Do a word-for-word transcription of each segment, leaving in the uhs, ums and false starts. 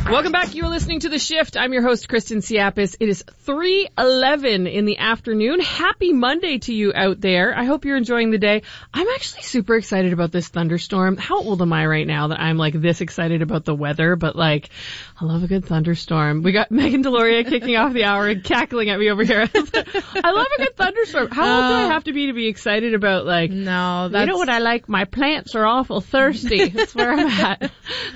Welcome back. You're listening to The Shift. I'm your host, Kristen Siapis. It is three eleven in the afternoon. Happy Monday to you out there. I hope you're enjoying the day. I'm actually super excited about this thunderstorm. How old am I right now that I'm like this excited about the weather? But like, I love a good thunderstorm. We got Megan Deloria kicking off the hour and cackling at me over here. I love a good thunderstorm. How old do I have to be to be excited about like, no, that's... you know what I like? My plants are awful thirsty. That's where I'm at.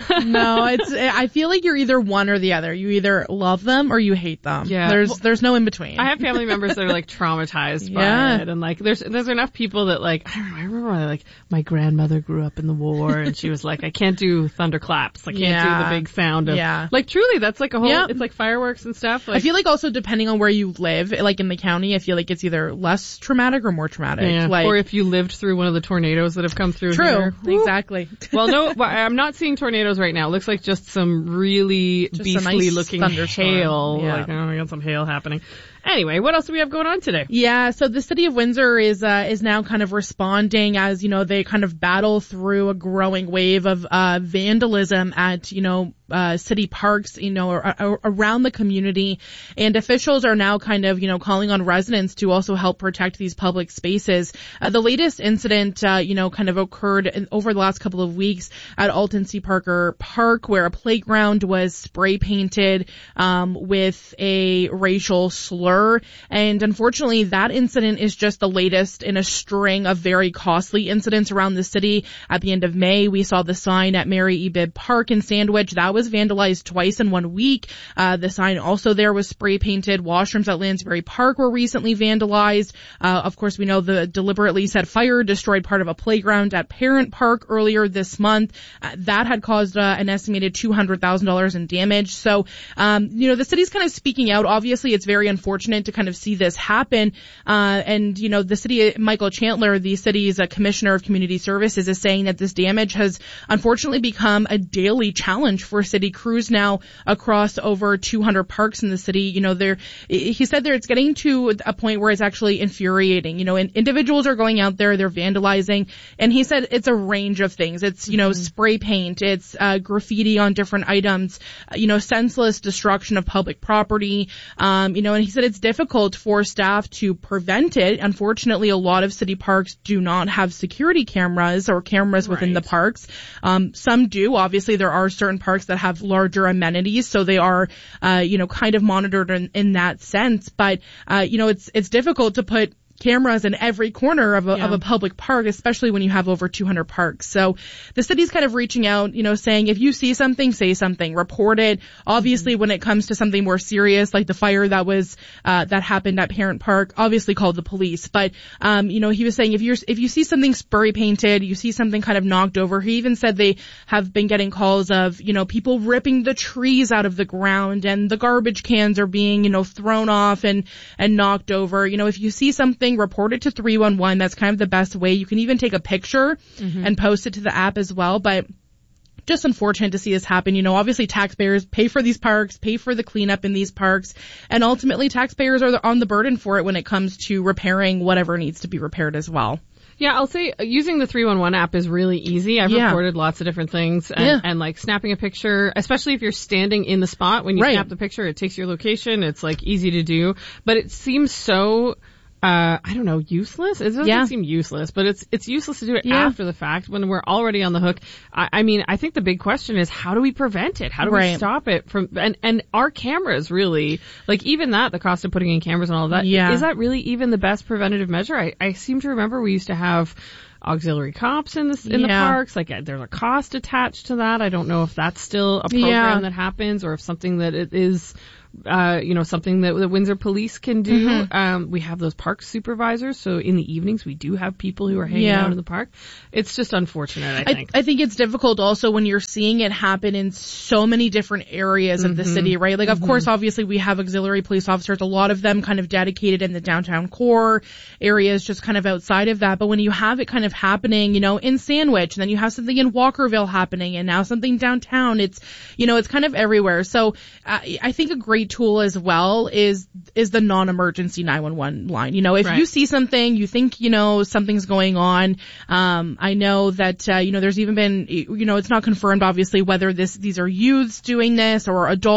No, it's, I feel like you're either one or the other. You either love them or you hate them. Yeah. There's well, there's no in between. I have family members that are like traumatized yeah. by it, and like there's there's enough people that like I don't know. I remember when, like my grandmother grew up in the war, and she was like, I can't do thunderclaps. I can't yeah. do the big sound of yeah. like truly that's like a whole. Yep. It's like fireworks and stuff. Like, I feel like also depending on where you live, like in the county, I feel like it's either less traumatic or more traumatic. Yeah. Like, or if you lived through one of the tornadoes that have come through. True. Here. Exactly. Well, no, I'm not seeing tornadoes right now. It looks like just some really just beastly nice looking thunderstorm. hail. Yeah. Like, oh, we got some hail happening. Anyway, what else do we have going on today? Yeah, so the city of Windsor is uh, is now kind of responding as, you know, they kind of battle through a growing wave of uh vandalism at, you know, uh city parks, you know, ar- ar- around the community. And officials are now kind of, you know, calling on residents to also help protect these public spaces. Uh, the latest incident, uh, you know, kind of occurred in, over the last couple of weeks at Alton C. Parker Park, where a playground was spray painted um with a racial slur. And unfortunately, that incident is just the latest in a string of very costly incidents around the city. At the end of May, we saw the sign at Mary E. Bibb Park in Sandwich. That was vandalized twice in one week. Uh, the sign also there was spray painted. Washrooms at Lansbury Park were recently vandalized. Uh, of course, we know the deliberately set fire destroyed part of a playground at Parent Park earlier this month. Uh, that had caused uh, an estimated two hundred thousand dollars in damage. So, um, you know, the city's kind of speaking out. Obviously, it's very unfortunate to kind of see this happen. Uh, and, you know, the city, Michael Chandler, the city's uh, commissioner of community services, is saying that this damage has unfortunately become a daily challenge for city crews now across over two hundred parks in the city. You know, there, he said there it's getting to a point where it's actually infuriating. You know, and individuals are going out there, they're vandalizing. And he said it's a range of things. It's, you know, mm-hmm. spray paint, it's uh, graffiti on different items, uh, you know, senseless destruction of public property. Um, you know, and he said it's difficult for staff to prevent it. Unfortunately, a lot of city parks do not have security cameras or cameras within right. the parks. Um, some do. Obviously, there are certain parks that have larger amenities, so they are, uh, you know, kind of monitored in, in that sense. But, uh, you know, it's it's difficult to put cameras in every corner of a, yeah. of a public park, especially when you have over two hundred parks. So the city's kind of reaching out, you know, saying if you see something, say something, report it. Obviously, mm-hmm. when it comes to something more serious, like the fire that was, uh, that happened at Parent Park, obviously call the police. But, um, you know, he was saying if you're, if you see something spray painted, you see something kind of knocked over, he even said they have been getting calls of, you know, people ripping the trees out of the ground and the garbage cans are being, you know, thrown off and, and knocked over. You know, if you see something, report it to three one one. That's kind of the best way. You can even take a picture mm-hmm. and post it to the app as well. But just unfortunate to see this happen. You know, obviously taxpayers pay for these parks, pay for the cleanup in these parks, and ultimately taxpayers are on the burden for it when it comes to repairing whatever needs to be repaired as well. Yeah, I'll say using the three one one app is really easy. I've yeah. reported lots of different things and, yeah. and like snapping a picture, especially if you're standing in the spot when you right. snap the picture, it takes your location. It's like easy to do, but it seems so Uh, I don't know, useless? It doesn't yeah. seem useless, but it's it's useless to do it yeah. after the fact when we're already on the hook. I, I mean, I think the big question is how do we prevent it? How do right. we stop it from, and, and our cameras really, like even that, the cost of putting in cameras and all of that, yeah. is that really even the best preventative measure? I, I seem to remember we used to have auxiliary cops in the, in yeah. the parks. Like there's a cost attached to that. I don't know if that's still a program yeah. that happens or if something that it is uh, you know, something that the Windsor Police can do. Mm-hmm. Um, we have those park supervisors, so in the evenings we do have people who are hanging yeah. out in the park. It's just unfortunate, I think. I, I think it's difficult also when you're seeing it happen in so many different areas mm-hmm. of the city, right? Like, mm-hmm. of course, obviously we have auxiliary police officers, a lot of them kind of dedicated in the downtown core areas, just kind of outside of that. But when you have it kind of happening, you know, in Sandwich, and then you have something in Walkerville happening, and now something downtown, it's, you know, it's kind of everywhere. So uh, I think a great great tool as well is is the non-emergency nine one one line. You know, if Right. you see something, you think, you know, something's going on. Um, I know that, uh, you know, there's even been, you know, it's not confirmed, obviously, whether this these are youths doing this or adults.